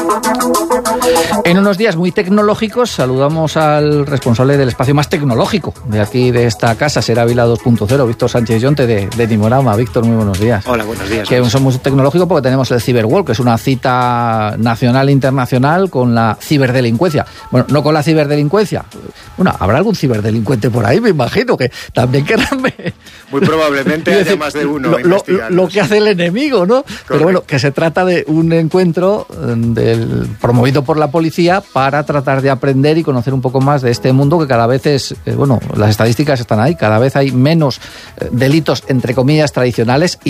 En unos días muy tecnológicos saludamos al responsable del espacio más tecnológico de aquí, de esta casa, Ser Ávila 2.0, Víctor Sánchez Yonte de Timorama. Víctor, muy buenos días. Hola, buenos días. Que somos tecnológicos porque tenemos el Cyberworld, que es una cita nacional e internacional con la ciberdelincuencia. Bueno, no con la ciberdelincuencia. Bueno, habrá algún ciberdelincuente por ahí, me imagino, que también querrán ver. Muy probablemente haya más de uno. Lo que hace el enemigo, ¿no? Correcto. Pero bueno, que se trata de un encuentro promovido por la policía para tratar de aprender y conocer un poco más de este mundo que cada vez es, las estadísticas están ahí, cada vez hay menos delitos, entre comillas, tradicionales